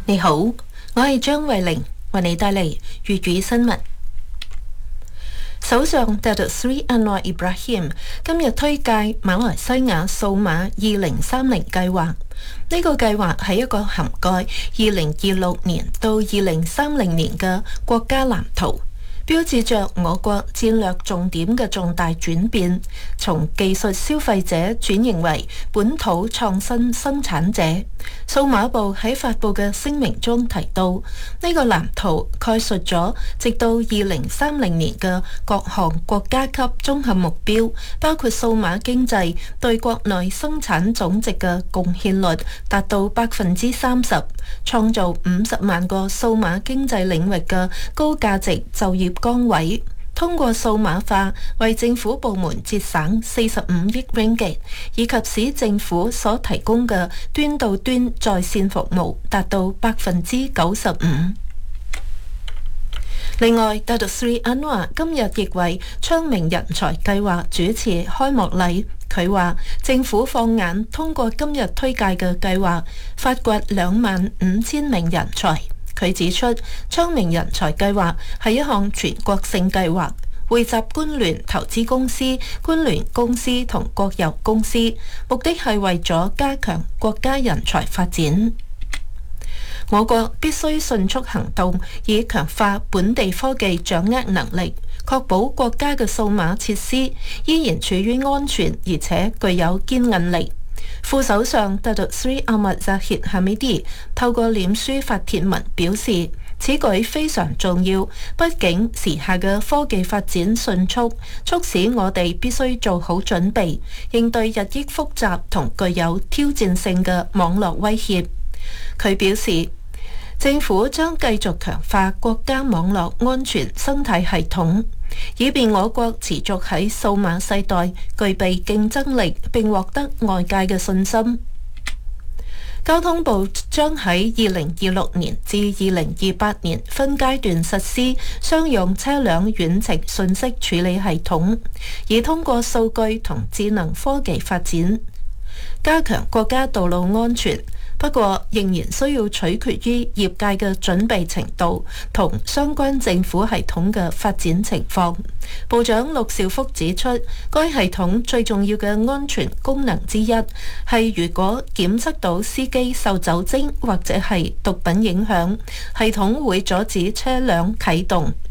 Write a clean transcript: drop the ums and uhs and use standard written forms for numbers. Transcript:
你好，我係張慧玲，為你帶嚟粵語新聞。首相 Datuk Seri Anwar Ibrahim 今日推介馬來西亞數碼2030計劃。呢個計劃係一個涵蓋2026年到2030年嘅國家藍圖，標誌着我國戰略重點嘅重大轉變，從技術消費者轉型為本土創新生產者。數碼部喺發佈嘅聲明中提到，呢個藍圖概述咗直到2030年嘅各項國家級綜合目標，包括數碼經濟對國內生產總值嘅貢獻率達到30%，創造50萬個數碼經濟領域嘅高價值就業崗位。通過數碼化為政府部門節省45億 ringgit， 以及使政府所提供嘅端到端在線服務達到95%。另外，Datuk Seri Anwar 今日亦為昌明人才計劃主持開幕禮。佢話政府放眼通過今日推介嘅計劃，發掘25,000名人才。佢指出，昌明人才計劃係一項全國性計劃，匯集官聯投資公司、官聯公司同國有公司，目的係為咗加強國家人才發展。我國必須迅速行動，以強化本地科技掌握能力，確保國家嘅數碼設施依然處於安全而且具有堅韌力。副首相 Datuk Seri Ahmad Zahid Hamidi 透過臉書發帖文表示，此舉非常重要，畢竟時下嘅科技發展迅速，促使我哋必須做好準備，應對日益複雜同具有挑戰性嘅網絡威脅。佢表示，政府將繼續強化國家網絡安全生態系統，以便我國持續喺數碼世代具備競爭力，並獲得外界嘅信心。交通部將喺2026年至2028年分階段實施商用車輛遠程信息處理系統，以通過數據同智能科技發展，加強國家道路安全。不過，仍然需要取決於業界嘅準備程度同相關政府系統嘅發展情況。部長陸兆福指出，該系統最重要嘅安全功能之一係，如果檢測到司機受酒精或者係毒品影響，系統會阻止車輛啟動。